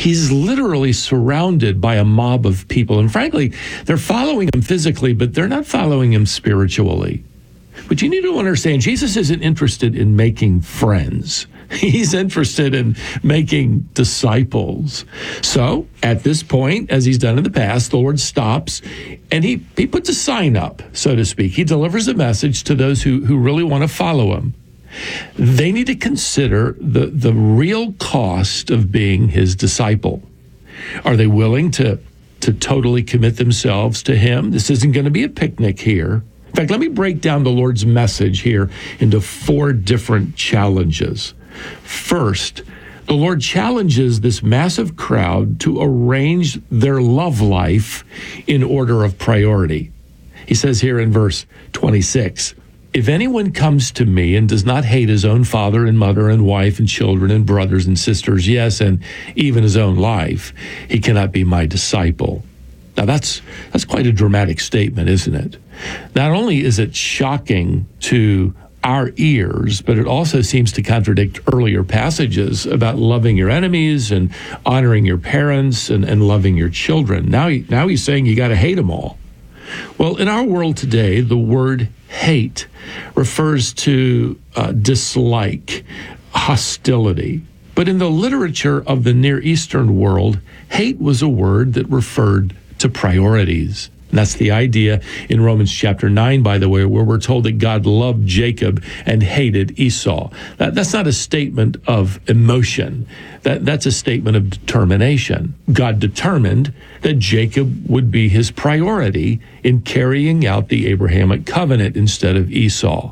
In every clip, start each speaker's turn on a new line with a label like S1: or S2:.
S1: He's literally surrounded by a mob of people. And frankly, they're following him physically, but they're not following him spiritually. But you need to understand, Jesus isn't interested in making friends. He's interested in making disciples. So at this point, as he's done in the past, the Lord stops and he puts a sign up, so to speak. He delivers a message to those who really want to follow him. They need to consider the real cost of being his disciple. Are they willing to totally commit themselves to him? This isn't going to be a picnic here. In fact, let me break down the Lord's message here into 4 different challenges. First, the Lord challenges this massive crowd to arrange their love life in order of priority. He says here in verse 26, "If anyone comes to me and does not hate his own father and mother and wife and children and brothers and sisters, yes, and even his own life, he cannot be my disciple." Now that's quite a dramatic statement, isn't it? Not only is it shocking to our ears, but it also seems to contradict earlier passages about loving your enemies and honoring your parents and loving your children. Now he's saying you got to hate them all. Well, in our world today, the word hate refers to dislike, hostility. But in the literature of the Near Eastern world, hate was a word that referred to priorities. And that's the idea in Romans chapter 9, by the way, where we're told that God loved Jacob and hated Esau. That's not a statement of emotion. That's a statement of determination. God determined that Jacob would be his priority in carrying out the Abrahamic covenant instead of Esau.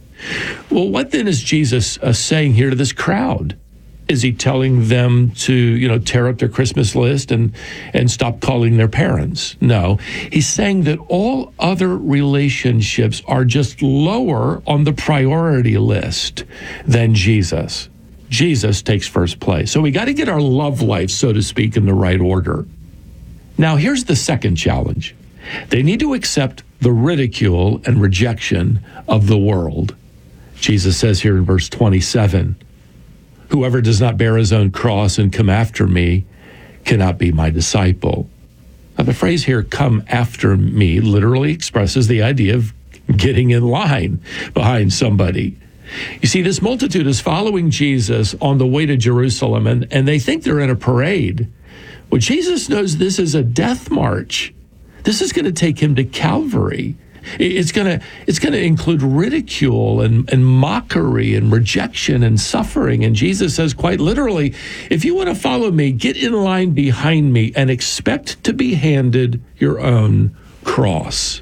S1: Well, what then is Jesus saying here to this crowd? Is he telling them to, tear up their Christmas list and stop calling their parents? No. He's saying that all other relationships are just lower on the priority list than Jesus. Jesus takes first place. So we got to get our love life, so to speak, in the right order. Now, here's the second challenge. They need to accept the ridicule and rejection of the world. Jesus says here in verse 27, "Whoever does not bear his own cross and come after me cannot be my disciple." Now, the phrase here, "come after me," literally expresses the idea of getting in line behind somebody. You see, this multitude is following Jesus on the way to Jerusalem, and they think they're in a parade. Well, Jesus knows this is a death march. This is going to take him to Calvary. It's going to include ridicule and mockery and rejection and suffering. And Jesus says quite literally, if you want to follow me, get in line behind me and expect to be handed your own cross.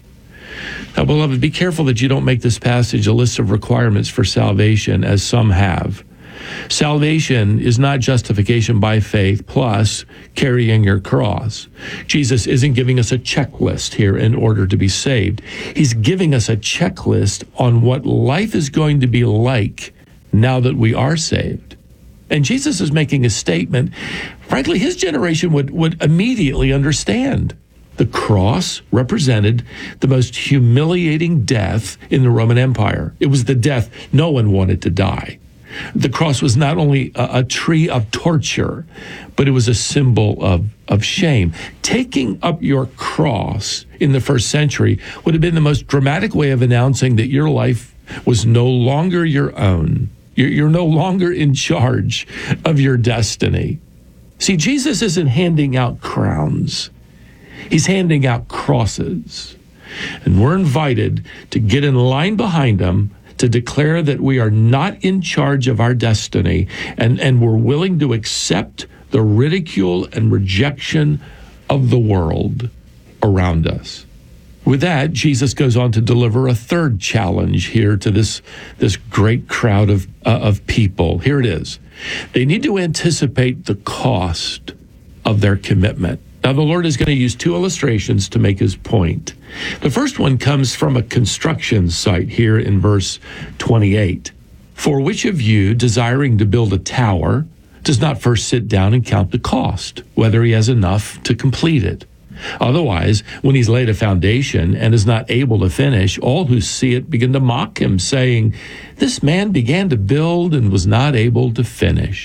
S1: Now, beloved, be careful that you don't make this passage a list of requirements for salvation, as some have. Salvation is not justification by faith plus carrying your cross. Jesus isn't giving us a checklist here in order to be saved. He's giving us a checklist on what life is going to be like now that we are saved. And Jesus is making a statement, frankly, his generation would immediately understand. The cross represented the most humiliating death in the Roman Empire. It was the death no one wanted to die. The cross was not only a tree of torture, but it was a symbol of shame. Taking up your cross in the first century would have been the most dramatic way of announcing that your life was no longer your own. You're no longer in charge of your destiny. See, Jesus isn't handing out crowns. He's handing out crosses. And we're invited to get in line behind him to declare that we are not in charge of our destiny, and we're willing to accept the ridicule and rejection of the world around us. With that, Jesus goes on to deliver a third challenge here to this great crowd of people. Here it is. They need to anticipate the cost of their commitment. Now, the Lord is going to use 2 illustrations to make his point. The first one comes from a construction site here in verse 28. "For which of you, desiring to build a tower, does not first sit down and count the cost, whether he has enough to complete it? Otherwise, when he's laid a foundation and is not able to finish, all who see it begin to mock him, saying, 'This man began to build and was not able to finish.'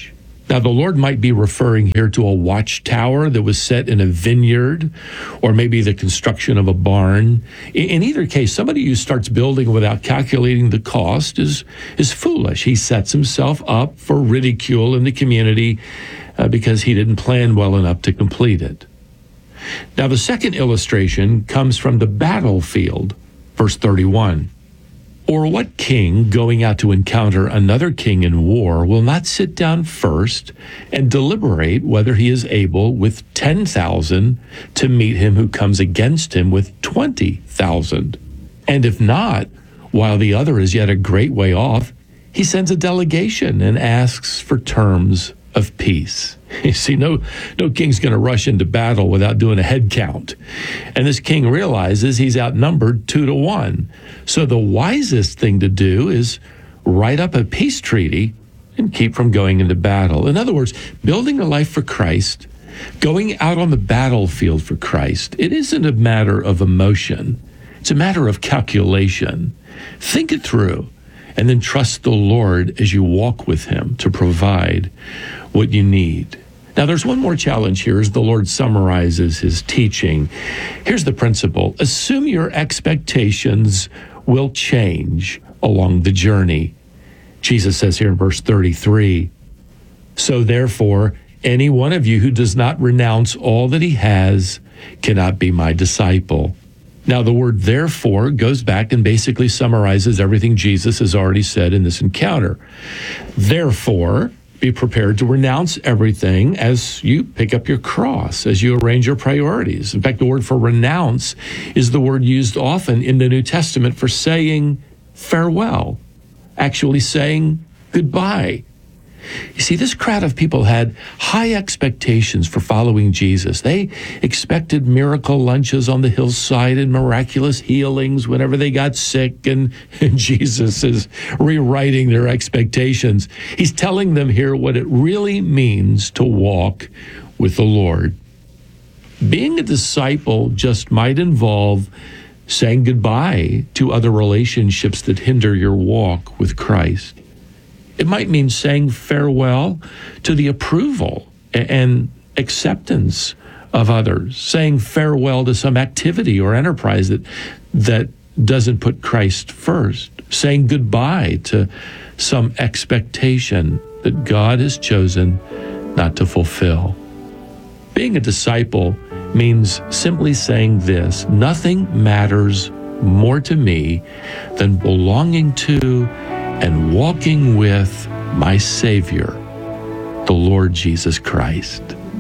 S1: Now, the Lord might be referring here to a watchtower that was set in a vineyard, or maybe the construction of a barn. In either case, somebody who starts building without calculating the cost is foolish. He sets himself up for ridicule in the community because he didn't plan well enough to complete it. Now, the second illustration comes from the battlefield, verse 31. Or what king going out to encounter another king in war will not sit down first and deliberate whether he is able with 10,000 to meet him who comes against him with 20,000? And if not, while the other is yet a great way off, he sends a delegation and asks for terms of peace. You see, no king's going to rush into battle without doing a head count. And this king realizes he's outnumbered 2-1. So the wisest thing to do is write up a peace treaty and keep from going into battle. In other words, building a life for Christ, going out on the battlefield for Christ, it isn't a matter of emotion. It's a matter of calculation. Think it through, and then trust the Lord as you walk with him to provide what you need. Now, there's one more challenge here as the Lord summarizes his teaching. Here's the principle. Assume your expectations will change along the journey. Jesus says here in verse 33, so therefore, any one of you who does not renounce all that he has cannot be my disciple. Now, the word therefore goes back and basically summarizes everything Jesus has already said in this encounter. Therefore, be prepared to renounce everything as you pick up your cross, as you arrange your priorities. In fact, the word for renounce is the word used often in the New Testament for saying farewell, actually saying goodbye. You see, this crowd of people had high expectations for following Jesus. They expected miracle lunches on the hillside and miraculous healings whenever they got sick, and Jesus is rewriting their expectations. He's telling them here what it really means to walk with the Lord. Being a disciple just might involve saying goodbye to other relationships that hinder your walk with Christ. It might mean saying farewell to the approval and acceptance of others, saying farewell to some activity or enterprise that doesn't put Christ first, saying goodbye to some expectation that God has chosen not to fulfill. Being a disciple means simply saying this: nothing matters more to me than belonging to and walking with my Savior, the Lord Jesus Christ.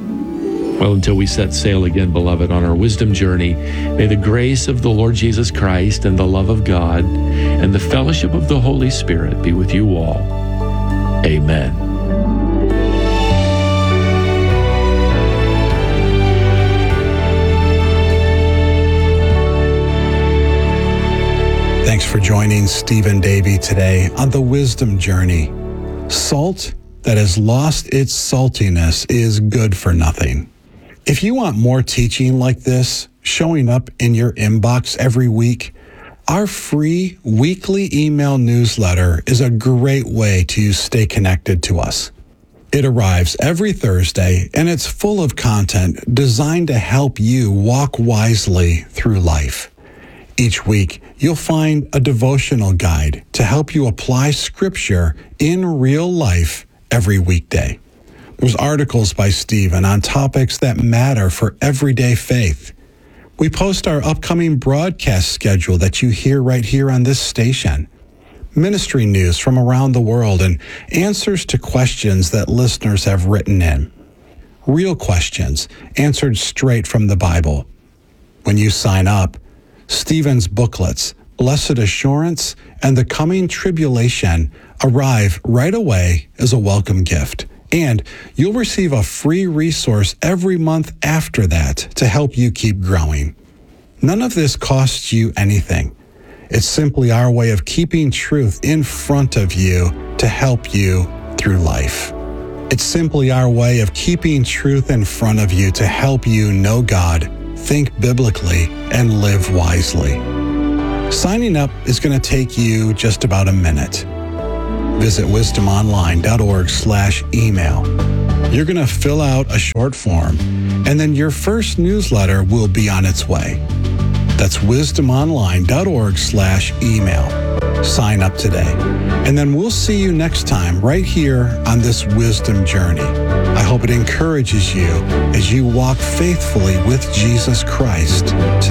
S1: Well, until we set sail again, beloved, on our wisdom journey, may the grace of the Lord Jesus Christ and the love of God and the fellowship of the Holy Spirit be with you all. Amen.
S2: Thanks for joining Stephen Davey today on the Wisdom Journey. Salt that has lost its saltiness is good for nothing. If you want more teaching like this showing up in your inbox every week, our free weekly email newsletter is a great way to stay connected to us. It arrives every Thursday, and it's full of content designed to help you walk wisely through life. Each week, you'll find a devotional guide to help you apply Scripture in real life every weekday. There's articles by Stephen on topics that matter for everyday faith. We post our upcoming broadcast schedule that you hear right here on this station, ministry news from around the world, and answers to questions that listeners have written in. Real questions answered straight from the Bible. When you sign up, Stephen's booklets, Blessed Assurance and The Coming Tribulation, arrive right away as a welcome gift. And you'll receive a free resource every month after that to help you keep growing. None of this costs you anything. It's simply our way of keeping truth in front of you to help you through life. It's simply our way of keeping truth in front of you to help you know God, think biblically, and live wisely. Signing up is going to take you just about a minute. visit wisdomonline.org/email. You're going to fill out a short form, and then your first newsletter will be on its way. That's wisdomonline.org/email. Sign up today. And then we'll see you next time right here on this wisdom journey. I hope it encourages you as you walk faithfully with Jesus Christ today.